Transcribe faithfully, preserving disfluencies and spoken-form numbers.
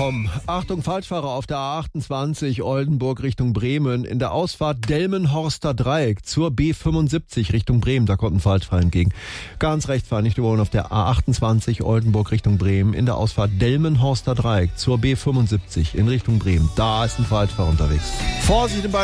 rum. Achtung, Falschfahrer auf der A achtundzwanzig Oldenburg Richtung Bremen. In der Ausfahrt Delmenhorster Dreieck zur B fünfundsiebzig Richtung Bremen. Da kommt ein Falschfahrer entgegen. Ganz rechts fahren, nicht überholen auf der A achtundzwanzig Oldenburg Richtung Bremen. In der Ausfahrt Delmenhorster Dreieck zur B fünfundsiebzig in Richtung Bremen. Da ist ein Falschfahrer unterwegs. Vorsicht im Bein.